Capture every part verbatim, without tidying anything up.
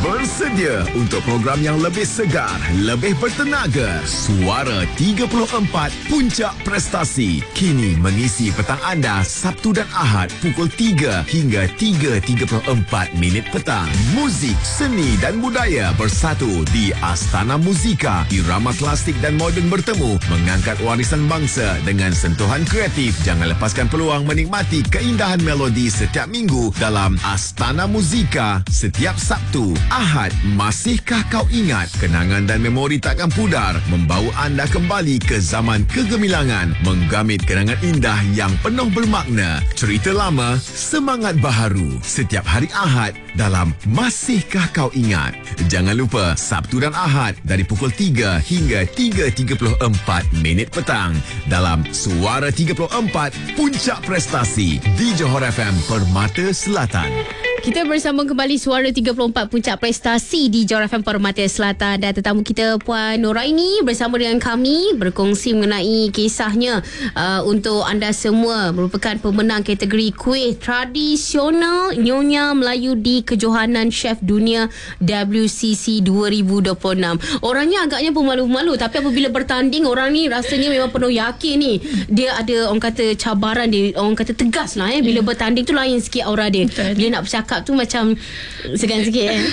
Bersedia untuk program yang lebih segar, lebih bertenaga. Suara tiga puluh empat Puncak Prestasi kini mengisi petang anda Sabtu dan Ahad pukul tiga hingga tiga tiga puluh empat minit petang. Muzik, seni dan budaya bersatu di Astana Muzika. Irama klasik dan moden bertemu, mengangkat warisan bangsa dengan sentuhan kreatif. Jangan lepaskan peluang menikmati keindahan melodi setiap minggu dalam Astana Muzika setiap Sabtu. Ahad, masihkah kau ingat? Kenangan dan memori takkan pudar, membawa anda kembali ke zaman kegemilangan, menggamit kenangan indah yang penuh bermakna. Cerita lama, semangat baharu. Setiap hari Ahad dalam Masihkah Kau Ingat. Jangan lupa, Sabtu dan Ahad dari pukul tiga hingga tiga tiga puluh empat minit petang dalam Suara tiga puluh empat Puncak Prestasi di Johor F M Permata Selatan. Kita bersambung kembali Suara tiga puluh empat Puncak Prestasi di Johor F M Permata Selatan, dan tetamu kita Puan Noraini bersama dengan kami berkongsi mengenai kisahnya uh, untuk anda semua, merupakan pemenang kategori kuih tradisional Nyonya Melayu di Kejohanan Chef Dunia W C C dua ribu dua puluh enam. Orangnya agaknya pemalu-pemalu, tapi apabila bertanding orang ni rasanya memang penuh yakin ni. Dia ada orang kata cabaran dia, orang kata tegas lah eh. Bila yeah. bertanding tu lain sikit aura dia. Betul. Dia nak bercakap tu macam segan sikit eh.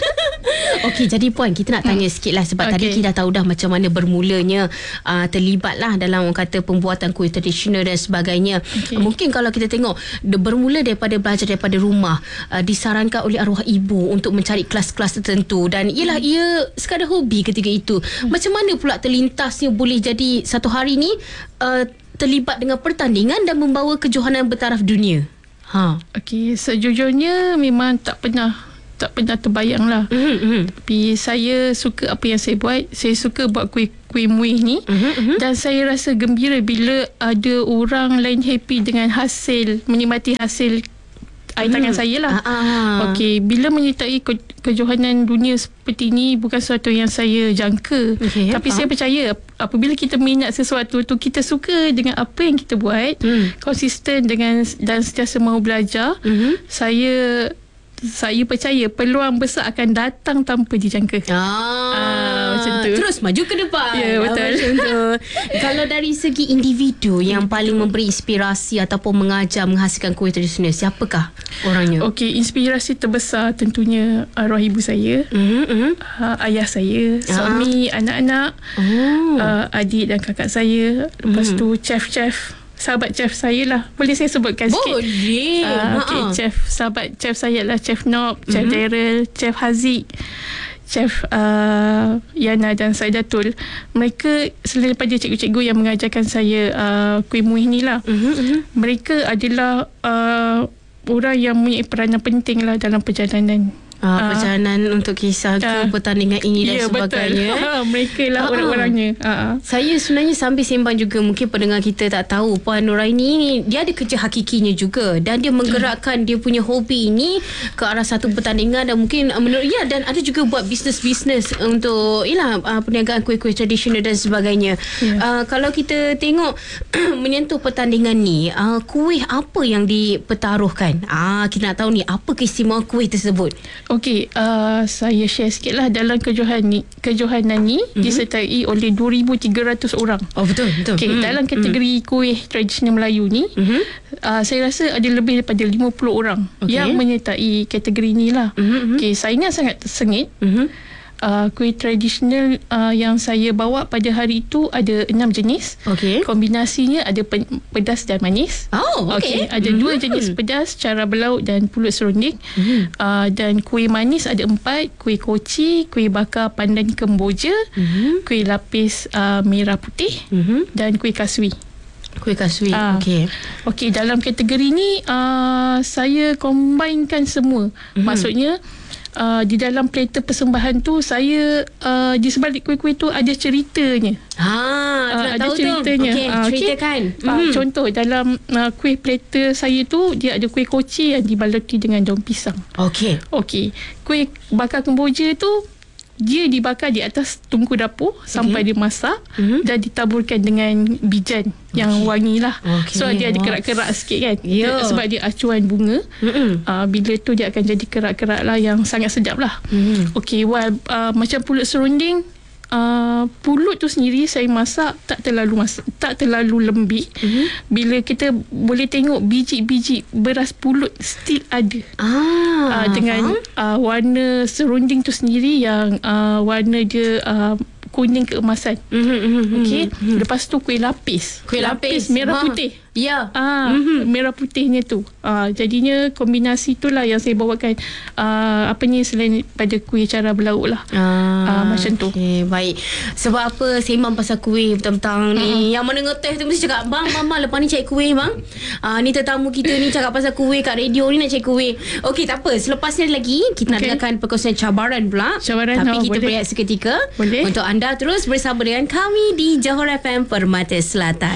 Okey, jadi Puan, kita nak tanya hmm. sikit lah, sebab okay. tadi kita dah tahu dah macam mana bermulanya uh, terlibat lah dalam orang kata pembuatan kuih tradisional dan sebagainya. Okay. Mungkin kalau kita tengok bermula daripada belajar daripada rumah, uh, disarankan oleh arwah ibu untuk mencari kelas-kelas tertentu, dan ialah hmm. ia sekadar hobi ketika itu. Hmm. Macam mana pula terlintasnya boleh jadi satu hari ni uh, terlibat dengan pertandingan dan membawa kejohanan bertaraf dunia? Ha. Okey, sejujurnya memang tak pernah tak pernah terbayang lah. Mm-hmm. Tapi saya suka apa yang saya buat. Saya suka buat kuih kuih muih ni. Mm-hmm. Dan saya rasa gembira bila ada orang lain happy dengan hasil, menikmati hasil air tangan hmm. saya lah. Ah. Okey, bila menyertai ke- kejohanan dunia seperti ini bukan sesuatu yang saya jangka. Okay, tapi ah. saya percaya apabila kita minat sesuatu tu, kita suka dengan apa yang kita buat, hmm. konsisten dengan dan sentiasa mahu belajar, hmm. saya saya percaya peluang besar akan datang tanpa dijangka. Ah, ah macam tu. Terus maju ke depan. Ya, yeah, betul. Macam tu. Kalau dari segi individu yang paling memberi inspirasi ataupun mengajar menghasilkan kuih tradisional, siapakah orangnya? Okey, inspirasi terbesar tentunya arwah ibu saya, mm-hmm. uh, ayah saya, suami, ah. anak-anak, oh. uh, adik dan kakak saya. Lepas mm. tu chef-chef, sahabat chef saya lah. Boleh saya sebutkan sikit? Boleh. Uh, okay, chef, sahabat chef saya lah Chef Nob, mm-hmm. Chef Daryl, Chef Haziq, Chef uh, Yana dan Saidatul. Mereka selain daripada cikgu-cikgu yang mengajarkan saya uh, kuih muih ni lah, mm-hmm. mereka adalah uh, orang yang mempunyai peranan penting lah dalam perjalanan Uh, perjalanan uh, untuk kisah uh, ke pertandingan ini dan yeah, sebagainya. Betul. Mereka lah uh, orang-orangnya. Uh. Saya sebenarnya sambil sembang juga, mungkin pendengar kita tak tahu, Puan Noraini ni dia ada kerja hakikinya juga, dan dia menggerakkan uh. dia punya hobi ini ke arah satu pertandingan, dan mungkin uh, menurut ya, dan ada juga buat bisnes-bisnes untuk ialah uh, perniagaan kuih-kuih tradisional dan sebagainya. Yeah. Uh, kalau kita tengok menyentuh pertandingan ni, uh, kuih apa yang dipertaruhkan? Ah, uh, kita nak tahu ni apa keistimewaan kuih tersebut. Okey, uh, saya share sikit lah. Dalam kejohanan ni, kejohanan ni mm-hmm. disertai oleh dua ribu tiga ratus orang. Oh, betul, betul. Okey, mm-hmm. dalam kategori mm-hmm. kuih tradisional Melayu ni, mm-hmm. uh, saya rasa ada lebih daripada lima puluh orang okay. yang menyertai kategori ni lah. Mm-hmm. Okey, saingan sangat sengit. Mm-hmm. Uh, kuih tradisional uh, yang saya bawa pada hari itu ada enam jenis. Okay. Kombinasinya ada pe- pedas dan manis. Oh, okay. Okay. Ada mm-hmm. dua jenis pedas, cara berlauk dan pulut serunding. Mm-hmm. Uh, dan kuih manis ada empat: kuih koci, kuih bakar pandan kemboja, mm-hmm. kuih lapis uh, merah putih, mm-hmm. dan kuih kaswi. Kuih kaswi. Uh, Okey. Okey, dalam kategori ni uh, saya combinekan semua. Mm-hmm. Maksudnya Uh, di dalam platter persembahan tu, saya uh, di sebalik kuih-kuih tu ada ceritanya. Ha, uh, ada tahu ceritanya. Okey, uh, ceritakan. Okay. Uh, mm-hmm. Contoh dalam uh, kuih platter saya tu, dia ada kuih koci yang dibaluti dengan daun pisang. Okey. Okey. Kuih bakar kemboja tu dia dibakar di atas tungku dapur okay. sampai dia masak mm-hmm. dan ditaburkan dengan bijan okay. yang wangi lah. Okay. So dia ada kerak-kerak sikit kan. Yeah. Sebab dia acuan bunga. Mm-hmm. Uh, bila tu dia akan jadi kerak-kerak lah yang sangat sedap lah. Mm-hmm. Okay, well, uh, macam pulut serunding, Uh, pulut tu sendiri saya masak tak terlalu masak, tak terlalu lembik. Mm-hmm. Bila kita boleh tengok biji-biji beras pulut still ada. Ah, uh, dengan uh, warna serunding tu sendiri yang uh, warna dia uh, kuning keemasan. Mm-hmm. Okey. Mm-hmm. Lepas tu kuih lapis. Kuih lapis, lapis merah ha. putih. Ya. Ah, mm-hmm. merah putihnya tu. Ah, jadinya kombinasi itulah yang saya bawakan ah, apa ni selain pada kuih cara berlauk lah. Ah, ah, macam tu. Okay, baik. Sebab apa sembang pasal kuih petang-petang ni. Mm-hmm. Yang mana ngeteh tu mesti cakap, "Bang, mama lepas ni cari kuih, bang." Ah, ni tetamu kita ni cakap pasal kuih kat radio ni nak cari kuih. Okey, tak apa. Selepas ni lagi kita okay. nak dengarkan perkongsian cabaran pula. Cabaran. Tapi Oh, kita boleh. berehat seketika. Boleh. Untuk anda terus bersama dengan kami di Johor F M Permata Selatan.